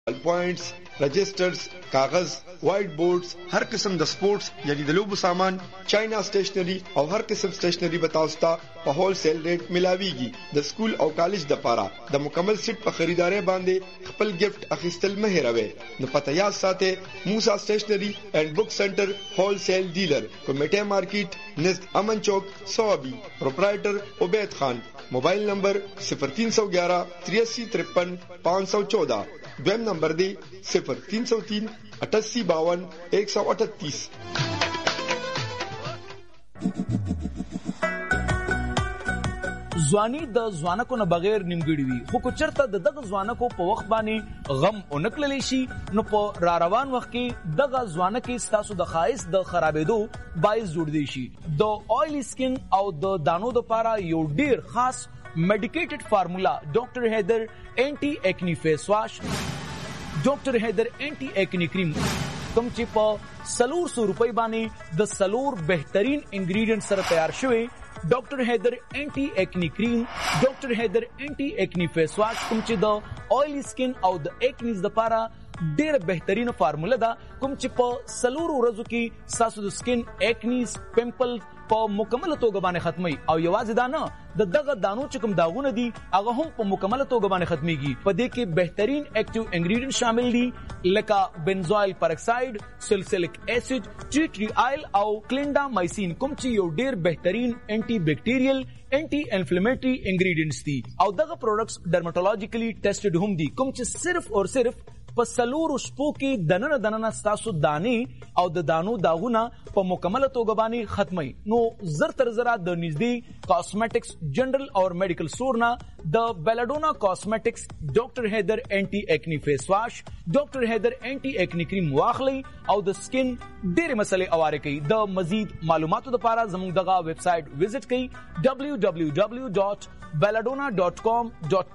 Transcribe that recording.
پوینټس، رجسٹرز، کاغذ، وائٹ بورڈز، هر قسم د سپورتس یعنی د لوبو سامان، چاینا سټیشنری او هر قسم سټیشنری به تاسو ته په هول سیل ریټ ملاويږي. د سکول او کالج د پاره د مکمل سیټ په خریداري باندې خپل گیفت اخیستل مه هېروئ. نو پته یاد ساتئ، موسی سټیشنری اینڈ بک سنټر هول سیل ډیلر، کمیټه مارکیټ نزد امن چوک سوابی. پروپرائٹر عبید خان. موبایل نمبر 0311 8353 514. دویم نمبر دی 0303 8852 138. ځواني د ځوانکو نه بغیر نیمګړی وي، خو که چېرته د دغه ځوانکو په وخت باندې غم ونکړلی شي نو په راروان وخت کې دغه ځوانکې ستاسو د ښایست د خرابېدو باعث جوړدی شي. د آیلی سکن او د دانو دپاره یو ډیر خاص میډیکیټډ فارمولا ډاکټر حیدر اینټي ایکنی فیس واش، ډاکټر حیدر اینټي ایکنی کریم، کوم چې په 400 روپۍ باندې د 4 بهترین انګریډینټ سره تیار شوی ډاکټر حیدر اینټي ایکنی کریم، ډاکټر حیدر اینټي ایکنی فیس واش، کوم چې د آیلی سکن او د ایکنیز لپاره ډیر بهترین فارمولا ده، کوم چې په 4 ورځو کې تاسو د سکن ایکنیز پمپل په مکمل توګه باندې ختمي. او یوازې دا نه، د دغه دانو چې کوم داغونه دي هغه هم په مکمل توګه باندې ختميږي. په دې کې بهترین ایکټیو انګریډینټ شامل دي لکه بنزوایل پرکساید، سلسلک اسید، ټی ټری آیل او کلینډامایسین، کوم چې یو ډیر بهترین انټي بیکټیریل انټي انفلیمیټری انګریډینټس دي. او دغه پروډکټس ډرماټولوژیکلی ټیسټډ هم دي، کوم چې صرف او صرف په 4 شپو کې دننه ستاسو دانې او د دانو داغونه په مکمل توګه باندې ختمي. نو زر تر زره د نږدې کاسمیټکس جنرال او میډیکل سٹور نه د بیلاډونا کاسمیټکس ډاکټر حیدر اینټي ایکنی فیس واش، ډاکټر حیدر اینټي ایکنی کریم واخلي او د سکن ډېرې مسلې اواره کوي. د مزید معلوماتو لپاره زموږ دغه ویب سایټ وزټ کړئ www.belladonna.com.pa.